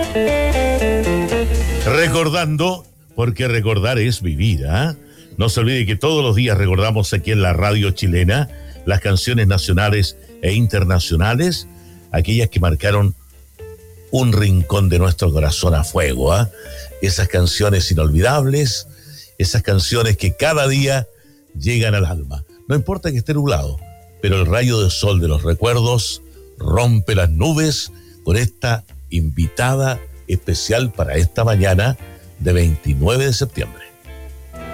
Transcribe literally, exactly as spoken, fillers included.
Recordando, porque recordar es vivir, ¿ah? ¿eh? No se olvide que todos los días recordamos aquí en la radio chilena las canciones nacionales e internacionales, aquellas que marcaron un rincón de nuestro corazón a fuego, ¿ah? ¿eh? Esas canciones inolvidables, esas canciones que cada día llegan al alma. No importa que esté nublado, pero el rayo de sol de los recuerdos rompe las nubes con esta invitada especial para esta mañana de veintinueve de septiembre.